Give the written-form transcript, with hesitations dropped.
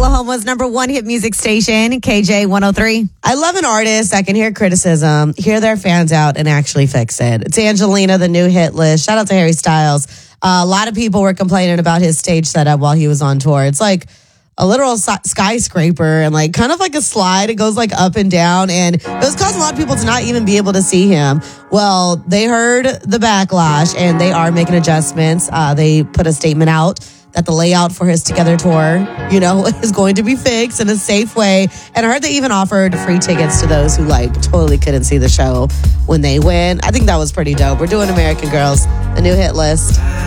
Oklahoma's #1 hit music station, KJ 103. I love an artist that can hear criticism, hear their fans out, and actually fix it. It's Angelina, the new hit list. Shout out to Harry Styles. A lot of people were complaining about his stage setup while he was on tour. It's like a literal skyscraper and like kind of like a slide. It goes like up and down, and it was causing a lot of people to not even be able to see him. Well, they heard the backlash and they are making adjustments. They put a statement out that the layout for his Together tour, is going to be fixed in a safe way. And I heard they even offered free tickets to those who totally couldn't see the show when they went. I think that was pretty dope. We're doing American Girls, a new hit list.